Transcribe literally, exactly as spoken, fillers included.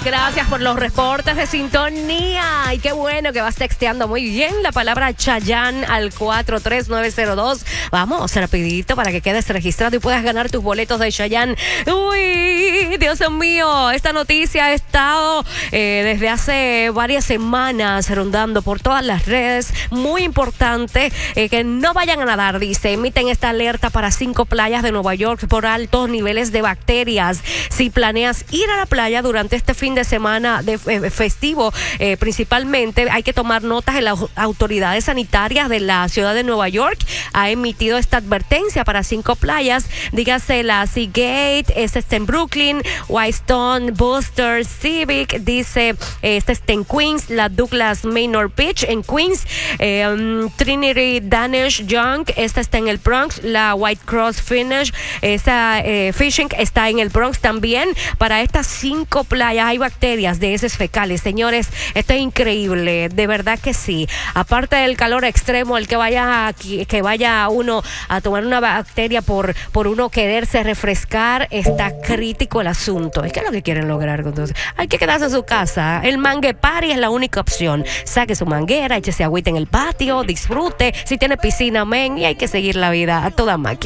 gracias por los reportes de sintonía. Y qué bueno que vas texteando muy bien la palabra Chayanne al cuatro tres nueve cero dos. Vamos, rapidito para que quedes registrado y puedas ganar tus boletos de Chayanne. Uy, Dios mío, esta noticia ha estado eh, desde hace varias semanas rondando por todas las redes. Muy importante eh, que no vayan a nadar, dice. Emiten esta alerta para cinco playas de Nueva York por altos niveles de bacterias. Si planeas ir a la playa durante este fin de semana de eh, festivo, eh, principalmente hay que tomar notas en las autoridades sanitarias de la ciudad de Nueva York. Ha emitido esta advertencia para cinco playas, dígase la Seagate, esta está en Brooklyn, Whitestone, Booster, Civic, dice, esta está en Queens, la Douglas Manor Beach en Queens, eh, um, Trinity Danish Young, esta está en el Bronx, la White Cross Finish, esta eh, Fishing está en el Bronx también. Para estas cinco playas hay bacterias de heces fecales, señores, esto es increíble, de verdad que sí. Aparte del calor extremo, el que vaya que vaya uno a tomar una bacteria por, por uno quererse refrescar, está crítico el asunto. Es que es lo que quieren lograr. Entonces, hay que quedarse en su casa. El mangue party es la única opción. Saque su manguera, échese agüita en el patio, disfrute. Si tiene piscina, men, y hay que seguir la vida a toda máquina.